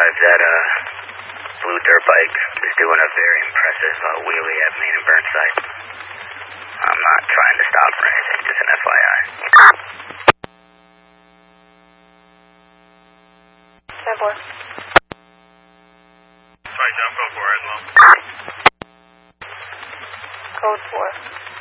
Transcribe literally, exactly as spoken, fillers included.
five, that uh, blue dirt bike is doing a very impressive uh, wheelie at Main and Burnside. I'm not trying to stop or anything, just an F Y I. ten four.